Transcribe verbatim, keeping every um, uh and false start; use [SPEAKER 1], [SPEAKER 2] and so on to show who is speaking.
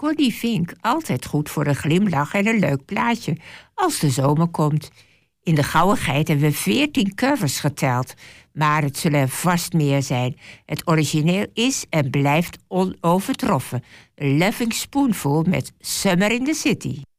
[SPEAKER 1] Connie Vink altijd goed voor een glimlach en een leuk plaatje als de zomer komt. In de gauwigheid hebben we veertien covers geteld, maar het zullen er vast meer zijn. Het origineel is en blijft onovertroffen. Loving Spoonful met Summer in the City.